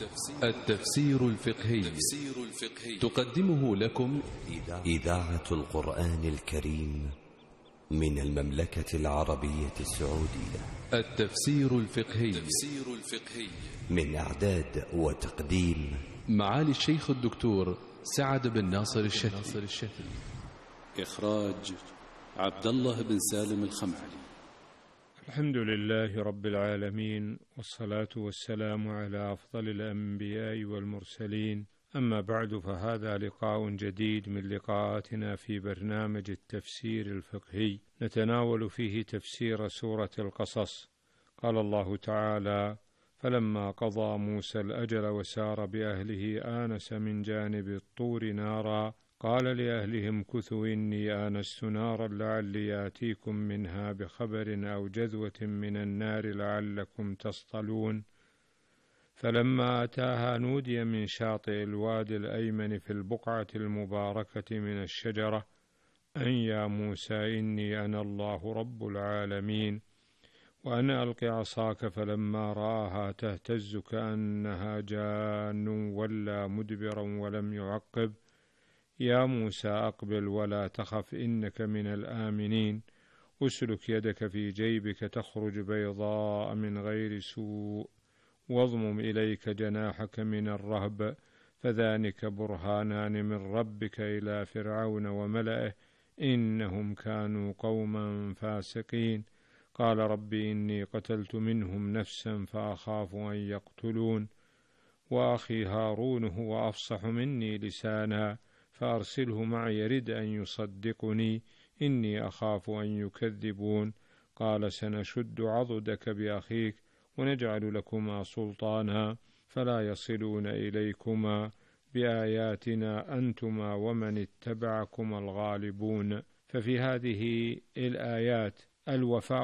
التفسير الفقهي تقدمه لكم إذاعة القرآن الكريم من المملكة العربية السعودية. التفسير الفقهي من إعداد وتقديم معالي الشيخ الدكتور سعد بن ناصر الشتري. إخراج عبد الله بن سالم الخمعلي. الحمد لله رب العالمين، والصلاة والسلام على أفضل الأنبياء والمرسلين، أما بعد، فهذا لقاء جديد من لقاءاتنا في برنامج التفسير الفقهي، نتناول فيه تفسير سورة القصص. قال الله تعالى: فلما قضى موسى الأجل وسار بأهله آنس من جانب الطور نارا قال لأهلهم كثوا إني آنست نارا لعلي آتيكم منها بخبر أو جذوة من النار لعلكم تصطلون. فلما أتاها نودي من شاطئ الوادي الأيمن في البقعة المباركة من الشجرة أن يا موسى إني أنا الله رب العالمين وأن ألق عصاك فلما رآها تهتز كأنها جان ولا مدبرا ولم يعقب يا موسى أقبل ولا تخف إنك من الآمنين أسلك يدك في جيبك تخرج بيضاء من غير سوء واضمم إليك جناحك من الرهب فذلك برهانان من ربك إلى فرعون وملئه إنهم كانوا قوما فاسقين. قال رب إني قتلت منهم نفسا فأخاف أن يقتلون وأخي هارون هو أفصح مني لسانا فأرسله معي يرد أن يصدقني إني أخاف أن يكذبون. قال سنشد عضدك بأخيك ونجعل لكما سلطانا فلا يصلون إليكما بآياتنا أنتما ومن اتبعكما الغالبون. ففي هذه الآيات الوفاء